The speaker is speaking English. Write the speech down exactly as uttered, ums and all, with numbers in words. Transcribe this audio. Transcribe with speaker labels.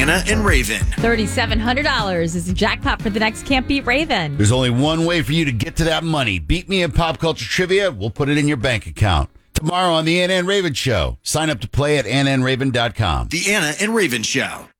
Speaker 1: Anna and Raven.
Speaker 2: three thousand seven hundred dollars is the jackpot for the next Can't Beat Raven.
Speaker 3: There's only one way for you to get to that money. Beat me in pop culture trivia. We'll put it in your bank account. Tomorrow on the Anna and Raven Show. Sign up to play at anna and raven dot com.
Speaker 1: The Anna and Raven Show.